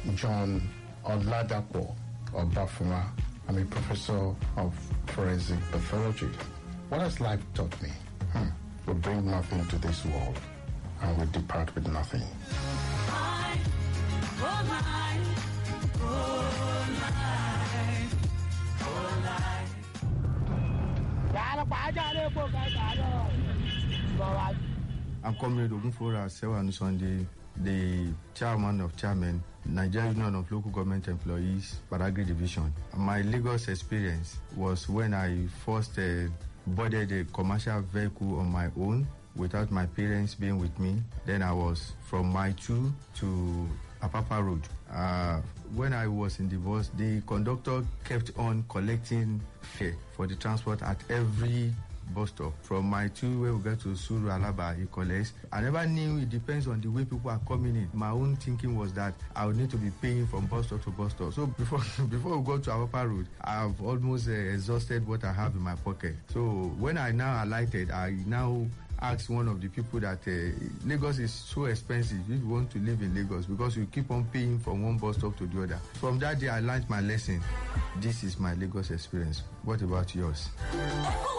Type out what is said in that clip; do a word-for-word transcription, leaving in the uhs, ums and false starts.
John Oladapo Obafuma. I'm a professor of forensic pathology. What has life taught me? Hmm. We bring nothing to this world, and we depart with nothing. I, oh my, oh my, oh life. I'm Comrade Ogunfora Sewanu Sunday, the chairman of chairmen, Nigeria Union of Local Government Employees, Badagry Division. My Lagos experience was when I first uh, boarded a commercial vehicle on my own without my parents being with me. Then I was from Mile two to Apapa Road. Uh, when I was in the bus, the conductor kept on collecting fare for the transport at every bus stop. From Mile two, where we get to Suru Alaba, he collects. I never knew it depends on the way people are coming in. My own thinking was that I would need to be paying from bus stop to bus stop. So before before we go to Apapa Road, I've almost uh, exhausted what I have in my pocket. So when I now alighted, I now asked one of the people that uh, Lagos is so expensive if you want to live in Lagos because you keep on paying from one bus stop to the other. From that day, I learned my lesson. This is my Lagos experience. What about yours?